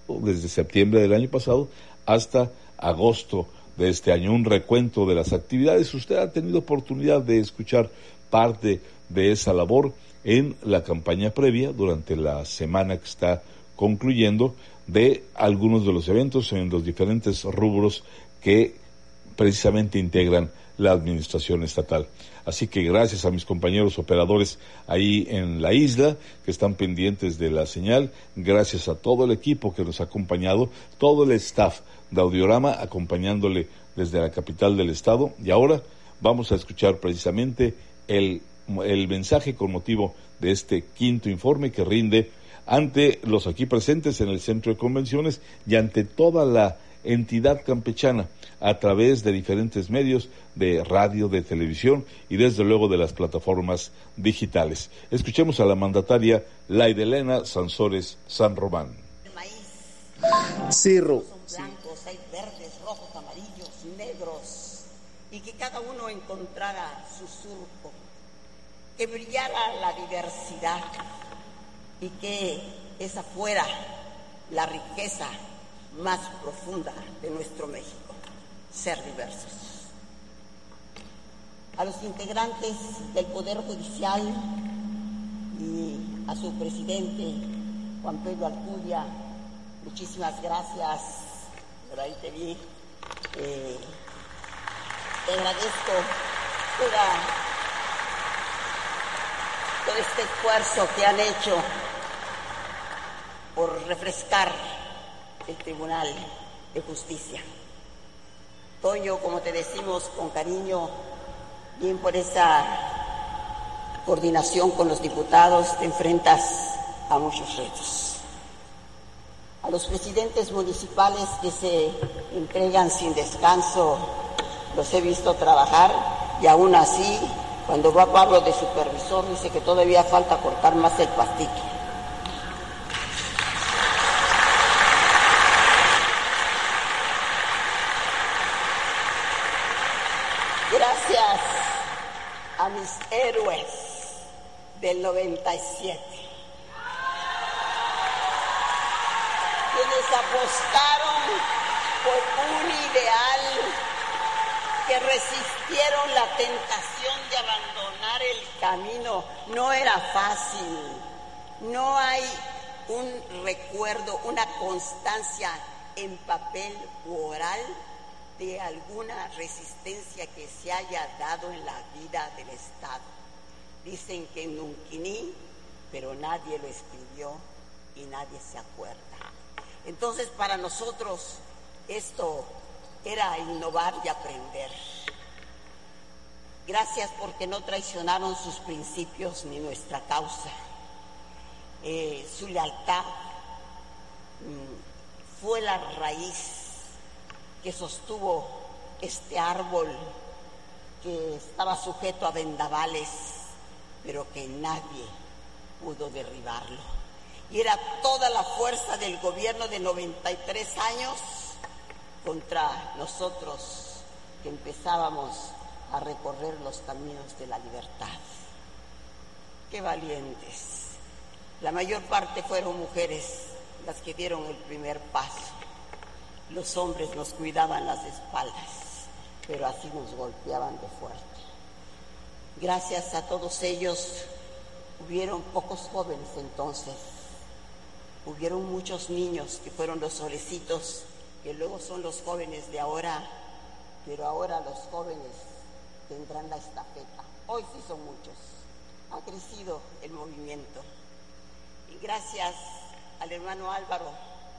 desde septiembre del año pasado hasta agosto de este año. Un recuento de las actividades. Usted ha tenido oportunidad de escuchar parte de esa labor en la campaña previa, durante la semana que está concluyendo, de algunos de los eventos en los diferentes rubros que precisamente integran la administración estatal. Así que gracias a mis compañeros operadores ahí en la isla, que están pendientes de la señal, gracias a todo el equipo que nos ha acompañado, todo el staff de Audiorama acompañándole desde la capital del estado. Y ahora vamos a escuchar precisamente el mensaje con motivo de este quinto informe que rinde ante los aquí presentes en el Centro de Convenciones y ante toda la entidad campechana a través de diferentes medios de radio, de televisión y desde luego de las plataformas digitales. Escuchemos a la mandataria Laidelena Sansores San Román. El maíz. Sí, Ru. Son blancos, hay verdes, rojos, amarillos, negros, y que cada uno encontrara su surco, que brillara la diversidad y que esa fuera la riqueza más profunda de nuestro México, ser diversos. A los integrantes del Poder Judicial y a su presidente, Juan Pedro Alcudia, muchísimas gracias. Por ahí te vi. Te agradezco todo este esfuerzo que han hecho por refrescar el Tribunal de Justicia. Toño, como te decimos con cariño, bien por esa coordinación con los diputados, te enfrentas a muchos retos. A los presidentes municipales que se entregan sin descanso, los he visto trabajar, y aún así, cuando va Pablo de supervisor, dice que todavía falta cortar más el pastillo. Gracias a mis héroes del 97, quienes apostaron por un ideal, que resistieron la tentación de abandonar el camino. No era fácil, no hay un recuerdo, una constancia en papel u oral de alguna resistencia que se haya dado en la vida del Estado. Dicen que en Nunquiní, pero nadie lo escribió y nadie se acuerda. Entonces, para nosotros esto era innovar y aprender. Gracias porque no traicionaron sus principios ni nuestra causa. Su lealtad fue la raíz que sostuvo este árbol que estaba sujeto a vendavales, pero que nadie pudo derribarlo. Y era toda la fuerza del gobierno de 93 años contra nosotros, que empezábamos a recorrer los caminos de la libertad. ¡Qué valientes! La mayor parte fueron mujeres las que dieron el primer paso. Los hombres nos cuidaban las espaldas, pero así nos golpeaban de fuerte. Gracias a todos ellos, hubieron pocos jóvenes entonces. Hubieron muchos niños que fueron los solecitos, que luego son los jóvenes de ahora, pero ahora los jóvenes tendrán la estafeta. Hoy sí son muchos. Ha crecido el movimiento. Y gracias al hermano Álvaro.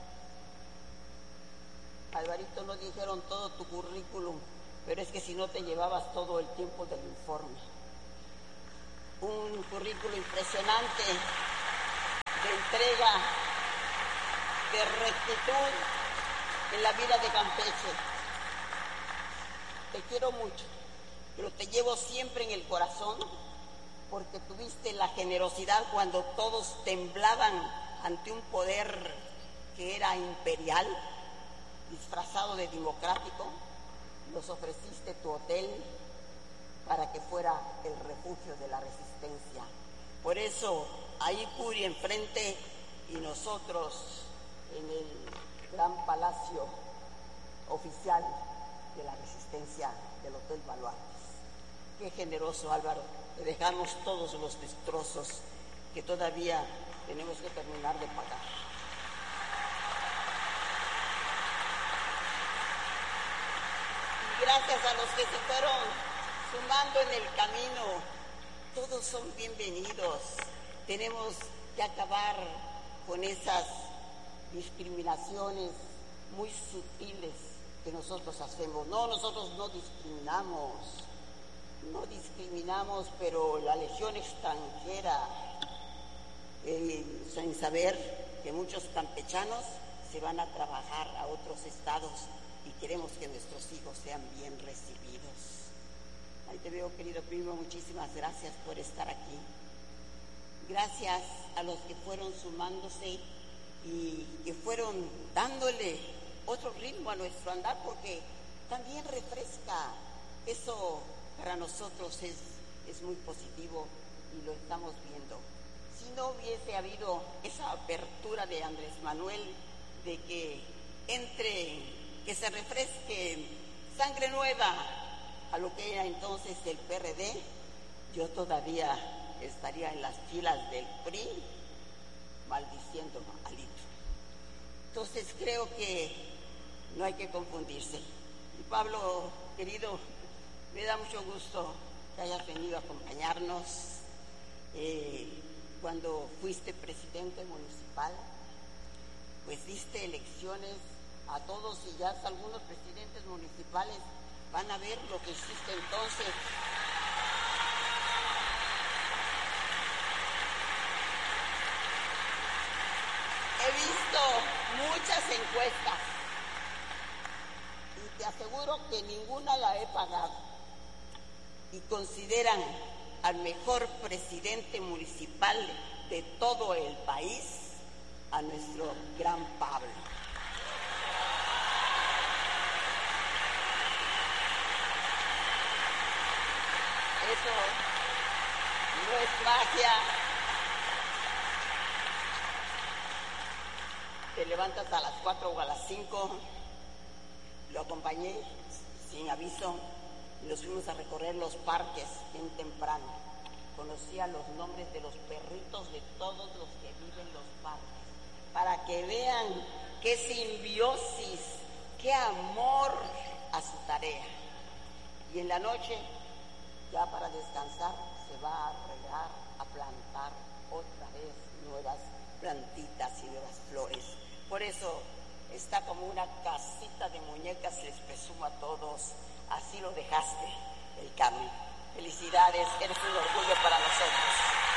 Alvarito, no dijeron todo tu currículum, pero es que si no te llevabas todo el tiempo del informe. Un currículum impresionante de entrega, de rectitud en la vida de Campeche. Te quiero mucho, pero te llevo siempre en el corazón, porque tuviste la generosidad cuando todos temblaban ante un poder que era imperial, disfrazado de democrático. Nos ofreciste tu hotel para que fuera el refugio de la resistencia. Por eso, ahí Curi enfrente y nosotros en el gran palacio oficial de la Resistencia del Hotel Baluartes. Qué generoso, Álvaro, te dejamos todos los destrozos que todavía tenemos que terminar de pagar. Y gracias a los que se fueron sumando en el camino, todos son bienvenidos. Tenemos que acabar con esas discriminaciones muy sutiles que nosotros hacemos. No, nosotros no discriminamos, pero la legión extranjera, sin saber que muchos campechanos se van a trabajar a otros estados y queremos que nuestros hijos sean bien recibidos. Ahí te veo, querido primo, muchísimas gracias por estar aquí. Gracias a los que fueron sumándose y que fueron dándole otro ritmo a nuestro andar, porque también refresca. Eso para nosotros es muy positivo y lo estamos viendo. Si no hubiese habido esa apertura de Andrés Manuel de que entre, que se refresque sangre nueva a lo que era entonces el PRD, yo todavía estaría en las filas del PRI maldiciendo a Lito. Entonces creo que no hay que confundirse. Y Pablo, querido, me da mucho gusto que hayas venido a acompañarnos. Cuando fuiste presidente municipal, pues diste elecciones a todos y ya algunos presidentes municipales van a ver lo que hiciste entonces. He visto muchas encuestas y te aseguro que ninguna la he pagado. Y consideran al mejor presidente municipal de todo el país a nuestro gran Pablo. Eso no es magia. Te levantas a las 4 o a las 5. Lo acompañé sin aviso y nos fuimos a recorrer los parques bien temprano. Conocía los nombres de los perritos de todos los que viven en los parques, para que vean qué simbiosis, qué amor a su tarea. Y en la noche, ya para descansar, se va a regar, a plantar otra vez nuevas plantitas y nuevas flores. Por eso está como una casita de muñecas, les presumo a todos. Así lo dejaste, el cambio. Felicidades, eres un orgullo para nosotros.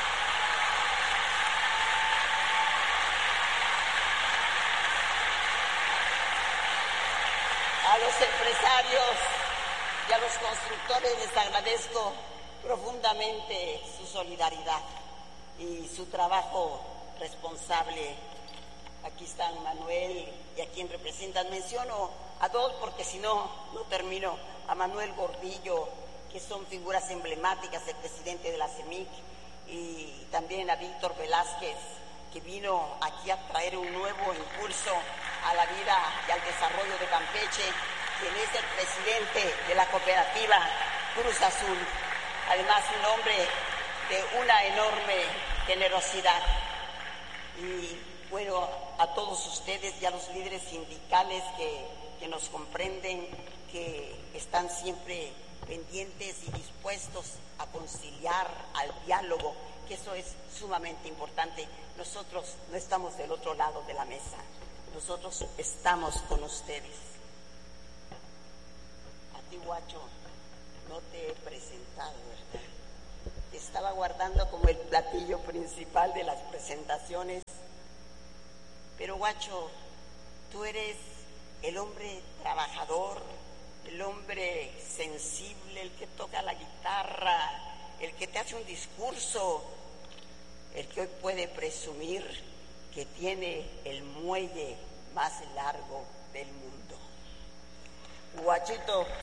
A los empresarios y a los constructores les agradezco profundamente su solidaridad y su trabajo responsable. Aquí están Manuel y a quien representan. Menciono a dos porque si no, no termino. A Manuel Gordillo, que son figuras emblemáticas del presidente de la CEMIC, y también a Víctor Velázquez, que vino aquí a traer un nuevo impulso a la vida y al desarrollo de Campeche, quien es el presidente de la cooperativa Cruz Azul. Además, un hombre de una enorme generosidad. Y bueno, a todos ustedes y a los líderes sindicales que nos comprenden, que están siempre pendientes y dispuestos a conciliar, al diálogo, que eso es sumamente importante. Nosotros no estamos del otro lado de la mesa, nosotros estamos con ustedes. A ti, Guacho, no te he presentado, ¿verdad? Te estaba guardando como el platillo principal de las presentaciones. Pero, Guacho, tú eres el hombre trabajador, el hombre sensible, el que toca la guitarra, el que te hace un discurso, el que hoy puede presumir que tiene el muelle más largo del mundo. Guachito,